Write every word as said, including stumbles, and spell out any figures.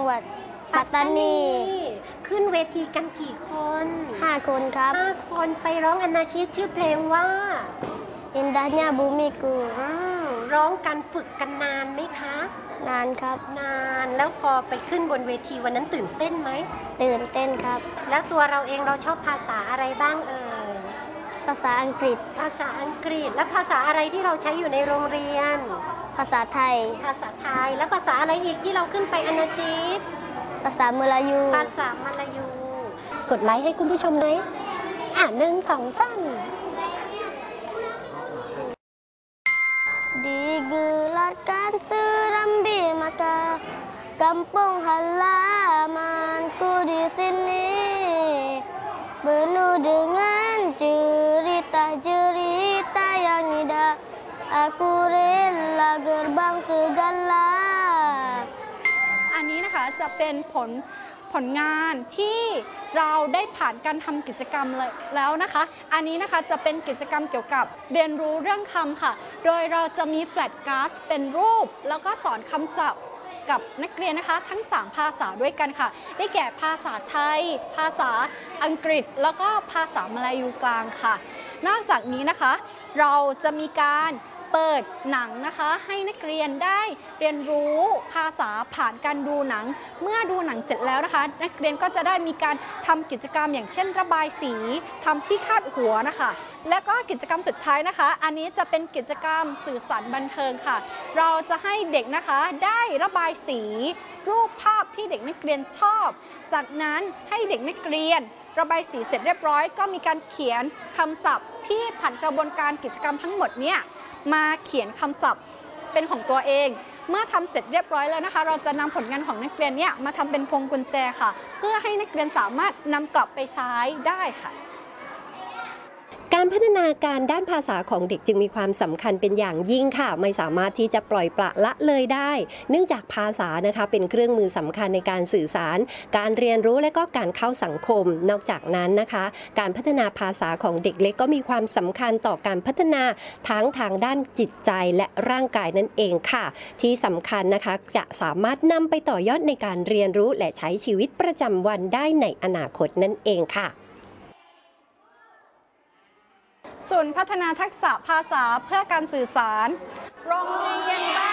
หวัดปัตตานีขึ้นเวทีกันกี่คนห้าคนครับห้าคนไปร้องอนาชิตชื่อเพลงว่า Indahnya Bumiku ร้องกันฝึกกันนานไหมคะนานครับนานแล้วพอไปขึ้นบนเวทีวันนั้นตื่นเต้นไหมตื่นเต้นครับแล้วตัวเราเองเราชอบภาษาอะไรบ้างเอ่ยภาษาอังกฤษภาษาอังกฤษและภาษาอะไรที่เราใช้อยู่ในโรงเรียนภาษาไทยภาษาไทยและภาษาอะไรอีกที่เราขึ้นไปอนาชิตภาษามลายูภาษามลายูกดไลค์ให้คุณผู้ชมเลยอ่ะหนึ่งสองสาม Digelarkan serambi maka kampung halamanku di sini penuh dengan cerita-cerita yang indah aku rela gerbang segala อันนี้นะคะจะเป็นผลผลงานที่เราได้ผ่านการทำกิจกรรมเลยแล้วนะคะอันนี้นะคะจะเป็นกิจกรรมเกี่ยวกับเรียนรู้เรื่องคำค่ะโดยเราจะมีแฟลชการ์ดเป็นรูปแล้วก็สอนคำศัพท์กับนักเรียนนะคะทั้งสามภาษาด้วยกันค่ะได้แก่ภาษาไทยภาษาอังกฤษแล้วก็ภาษามลายูกลางค่ะนอกจากนี้นะคะเราจะมีการเปิดหนังนะคะให้นักเรียนได้เรียนรู้ภาษาผ่านการดูหนังเมื่อดูหนังเสร็จแล้วนะคะนักเรียนก็จะได้มีการทำกิจกรรมอย่างเช่นระบายสีทำที่คาดหัวนะคะและก็กิจกรรมสุดท้ายนะคะอันนี้จะเป็นกิจกรรมสื่อสารบันเทิงค่ะเราจะให้เด็กนะคะได้ระบายสีรูปภาพที่เด็กนักเรียนชอบจากนั้นให้เด็กนักเรียนระบายสีเสร็จเรียบร้อยก็มีการเขียนคำศัพท์ที่ผ่านกระบวนการกิจกรรมทั้งหมดเนี่ยมาเขียนคำศัพท์เป็นของตัวเองเมื่อทำเสร็จเรียบร้อยแล้วนะคะเราจะนำผลงานของนักเรียนเนี่ยมาทำเป็นพวงกุญแจค่ะเพื่อให้นักเรียนสามารถนำกลับไปใช้ได้ค่ะการพัฒนาการด้านภาษาของเด็กจึงมีความสำคัญเป็นอย่างยิ่งค่ะไม่สามารถที่จะปล่อยปละละเลยได้เนื่องจากภาษานะคะเป็นเครื่องมือสำคัญในการสื่อสารการเรียนรู้และก็การเข้าสังคมนอกจากนั้นนะคะการพัฒนาภาษาของเด็กเล็กก็มีความสำคัญต่อการพัฒนาทั้งทางด้านจิตใจและร่างกายนั่นเองค่ะที่สำคัญนะคะจะสามารถนำไปต่อยอดในการเรียนรู้และใช้ชีวิตประจำวันได้ในอนาคตนั่นเองค่ะศูนย์พัฒนาทักษะภาษาเพื่อการสื่อสารโรงเรียนบ้าน